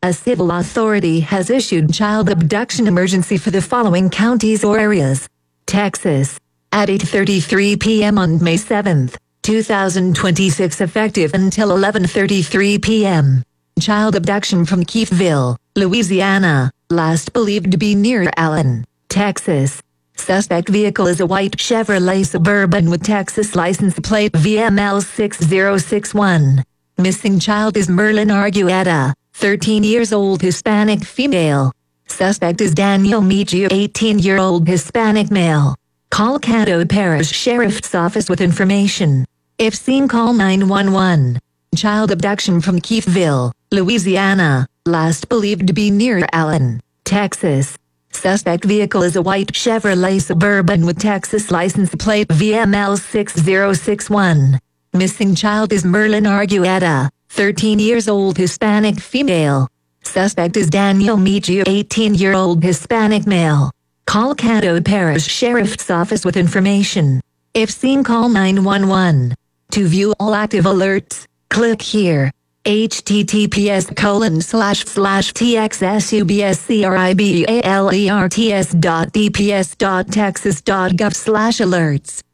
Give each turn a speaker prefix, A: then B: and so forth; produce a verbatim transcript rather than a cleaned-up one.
A: A civil authority has issued child abduction emergency for the following counties or areas. Texas. At eight thirty-three p m on May seventh, two thousand twenty-six, effective until eleven thirty-three p m Child abduction from Keithville, Louisiana, last believed to be near Allen, Texas. Suspect vehicle is a white Chevrolet Suburban with Texas license plate V M L six zero six one. Missing child is Merlin Argueta, thirteen years old, Hispanic female. Suspect is Daniel Michio, eighteen-year-old Hispanic male. Call Caddo Parish Sheriff's Office with information. If seen, call nine one one. Child abduction from Keithville, Louisiana, last believed to be near Allen, Texas. Suspect vehicle is a white Chevrolet Suburban with Texas license plate V M L six zero six one. Missing child is Merlin Argueta, thirteen years old, Hispanic female. Suspect is Daniel Michio, eighteen-year-old Hispanic male. Call Caddo Parish Sheriff's Office with information. If seen, call nine one one. To view all active alerts, click here. https colon slash slash txsubscribalearts dot dps dot texas dot gov slash alerts.